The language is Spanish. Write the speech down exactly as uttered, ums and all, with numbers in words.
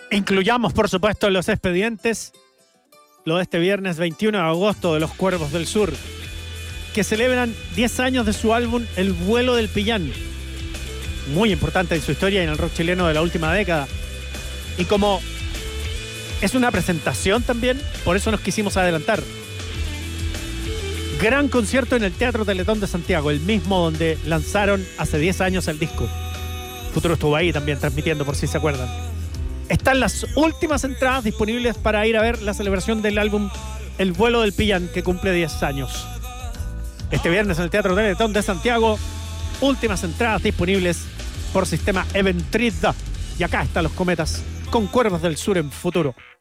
Incluyamos, por supuesto, los expedientes, lo de este viernes veintiuno de agosto de los Cuervos del Sur, que celebran diez años de su álbum El vuelo del Pillán, muy importante en su historia y en el rock chileno de la última década. Y como es una presentación también, por eso nos quisimos adelantar. Gran concierto en el Teatro Teletón de Santiago, el mismo donde lanzaron hace diez años el disco. Futuro estuvo ahí también transmitiendo, por si se acuerdan. Están las últimas entradas disponibles para ir a ver la celebración del álbum El vuelo del Pillán, que cumple diez años. Este viernes en el Teatro Teletón de Santiago, últimas entradas disponibles por sistema Eventrida. Y acá están los Cometas con Cuervos del Sur en Futuro.